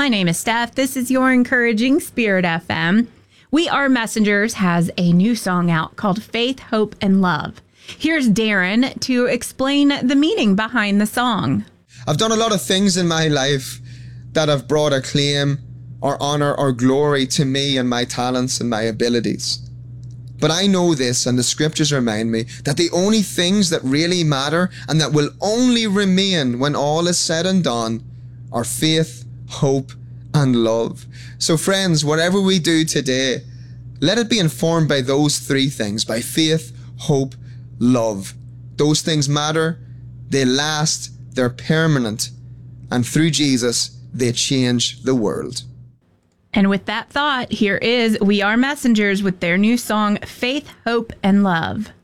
My name is Steph. This is your Encouraging Spirit FM. We Are Messengers has a new song out called Faith, Hope, and Love. Here's Darren to explain the meaning behind the song. I've done a lot of things in my life that have brought acclaim or honor or glory to me and my talents and my abilities. But I know this, and the scriptures remind me, that the only things that really matter and that will only remain when all is said and done are faith, hope, and love. So friends, whatever we do today, let it be informed by those three things, by faith, hope, love. Those things matter, they last, they're permanent, and through Jesus, they change the world. And with that thought, here is We Are Messengers with their new song, Faith, Hope, and Love.